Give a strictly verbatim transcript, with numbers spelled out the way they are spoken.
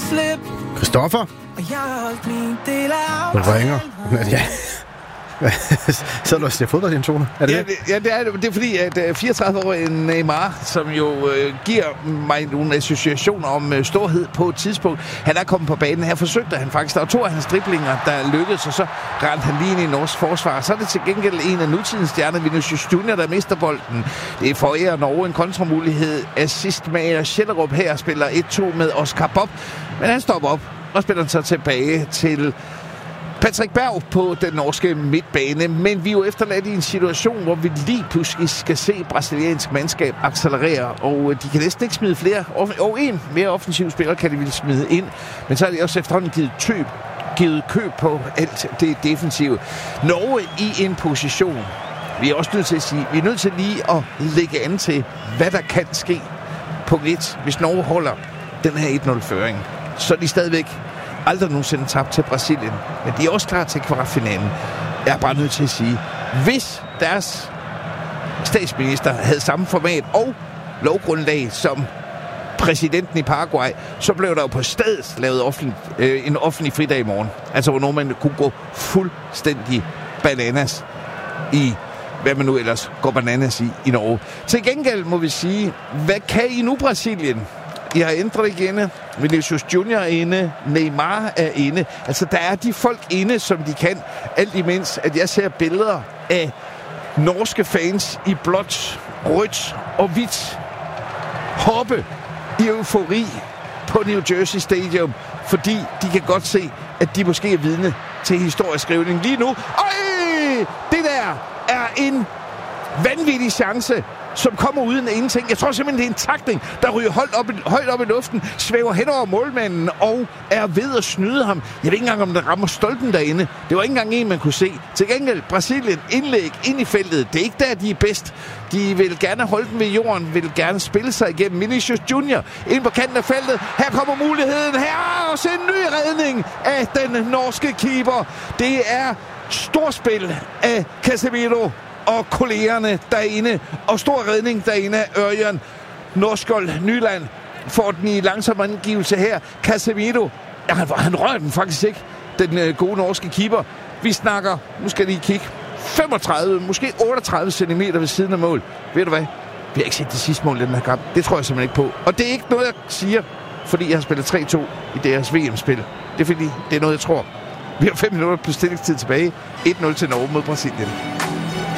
Christoffer? Du ringer. Ja. Så du og ser fodboldintroner? Er det ja, det? det, ja, det er det. Det er fordi, at uh, fireogtredive-årige Neymar, som jo uh, giver mig nogle associationer om uh, storhed på et tidspunkt, han er kommet på banen. Her forsøgte han faktisk. Der var to af hans driblinger, der lykkedes, og så rendte han lige ind i norsk forsvar. Så er det til gengæld en af nutidens stjerner, Vinicius Junior, der mister bolden. Det er forærer Norge en kontramulighed. Assistmager Schellerup her spiller et to med Oscar Bob, men han stopper op og spiller så tilbage til Patrick Berg på den norske midtbane, men vi er jo efterladt i en situation, hvor vi lige pludselig skal se brasiliansk mandskab accelerere, og de kan næsten ikke smide flere, og en mere offensiv spiller kan de ville smide ind, men så har de også efterhånden givet tøb, givet køb på alt det defensive. Norge i en position, vi er også nødt til at sige, vi er nødt til lige at lægge an til, hvad der kan ske. Punkt et, hvis Norge holder den her et nul-føring, så er de stadigvæk aldrig nogensinde tabt til Brasilien. Men de er også klar til kvartfinalen. Jeg er bare nødt til at sige, hvis deres statsminister havde samme format og lovgrundlag som præsidenten i Paraguay, så blev der jo på stedet lavet offentlig, øh, en offentlig fridag i morgen. Altså, hvor man kunne gå fuldstændig bananas i, hvad man nu ellers går bananas i, i Norge. Til gengæld må vi sige, hvad kan I nu, Brasilien? I har ændret igen. Vinicius Junior er inde. Neymar er inde. Altså, der er de folk inde, som de kan. Alt imens, at jeg ser billeder af norske fans i blåt, rødt og hvidt hoppe i eufori på New Jersey Stadium, fordi de kan godt se, at de måske er vidne til historieskrivning lige nu. Øj! Det der er en vanvittig chance, som kommer uden ingenting. Jeg tror simpelthen, det er en takning, der ryger højt op, højt op i luften, svæver hen over målmanden og er ved at snyde ham. Jeg ved ikke engang, om der rammer stolpen derinde. Det var ikke engang en, man kunne se. Til gengæld, Brasilien indlæg ind i feltet. Det er ikke der, de er bedst. De vil gerne holde den ved jorden, vil gerne spille sig igennem. Vinicius Junior ind på kanten af feltet. Her kommer muligheden. Her er også en ny redning af den norske keeper. Det er storspil af Casemiro og kollegerne derinde, og stor redning derinde af Ørjan Norskold Nyland får den i langsom angivelse her. Casemiro, ja, han, han rører den faktisk ikke, den øh, gode norske keeper. Vi snakker, nu skal lige kigge, femogtredive, måske otteogtredive centimeter ved siden af mål. Ved du hvad? Vi har ikke set det sidste mål i den her kamp. Det tror jeg simpelthen ikke på. Og det er ikke noget, jeg siger, fordi jeg har spillet tre to i deres V M-spil. Det er fordi, det er noget, jeg tror. Vi har fem minutter plus stillingstid tilbage. et nul til Norge mod Brasilien.